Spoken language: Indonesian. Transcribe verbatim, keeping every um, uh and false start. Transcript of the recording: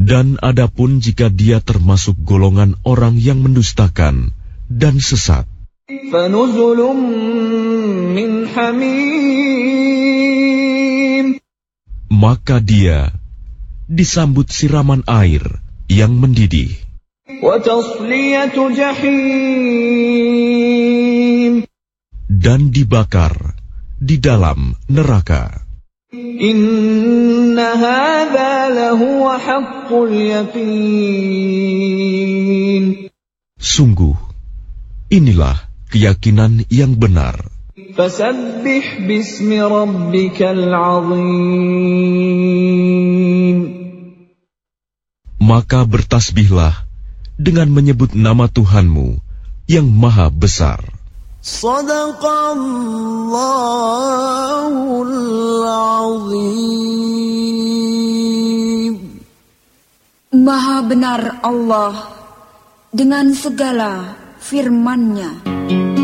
Dan adapun jika dia termasuk golongan orang yang mendustakan dan sesat, فَنُزُلٌ مِّنْ حَمِيمٍ, maka dia disambut siraman air yang mendidih, وَتَصْلِيَةُ جَحِيمٍ, dan dibakar di dalam neraka. إِنَّ هَذَا لَهُوَ حَقُّ الْيَقِينِ. Sungguh, inilah keyakinan yang benar. فَسَبِّحْ بِاسْمِ رَبِّكَ الْعَظِيمِ. Maka bertasbihlah dengan menyebut nama Tuhanmu yang maha besar. Shadaqallahul azim. Maha benar Allah dengan segala firman-Nya.